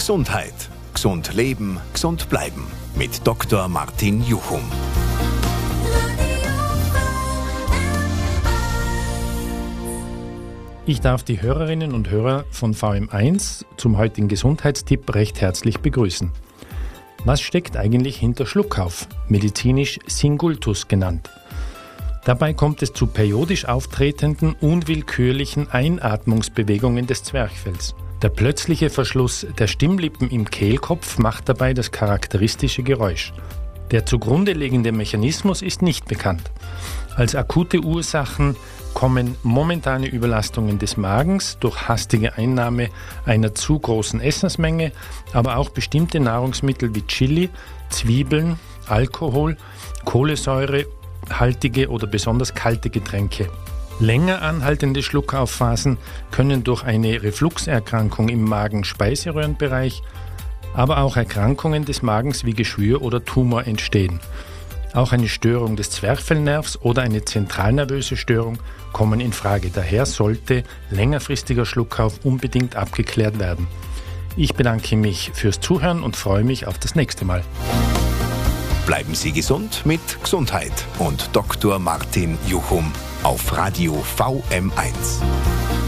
Gesundheit. Gesund leben, gesund bleiben. Mit Dr. Martin Juchum. Ich darf die Hörerinnen und Hörer von VM1 zum heutigen Gesundheitstipp recht herzlich begrüßen. Was steckt eigentlich hinter Schluckauf, medizinisch Singultus genannt? Dabei kommt es zu periodisch auftretenden, unwillkürlichen Einatmungsbewegungen des Zwerchfells. Der plötzliche Verschluss der Stimmlippen im Kehlkopf macht dabei das charakteristische Geräusch. Der zugrunde liegende Mechanismus ist nicht bekannt. Als akute Ursachen kommen momentane Überlastungen des Magens durch hastige Einnahme einer zu großen Essensmenge, aber auch bestimmte Nahrungsmittel wie Chili, Zwiebeln, Alkohol, kohlensäurehaltige oder besonders kalte Getränke. Länger anhaltende Schluckauffhasen können durch eine Refluxerkrankung im Magen-Speiseröhrenbereich, aber auch Erkrankungen des Magens wie Geschwür oder Tumor entstehen. Auch eine Störung des Zwerchfellnervs oder eine zentralnervöse Störung kommen in Frage. Daher sollte längerfristiger Schluckauf unbedingt abgeklärt werden. Ich bedanke mich fürs Zuhören und freue mich auf das nächste Mal. Bleiben Sie gesund mit Gesundheit und Dr. Martin Juchum auf Radio VM1.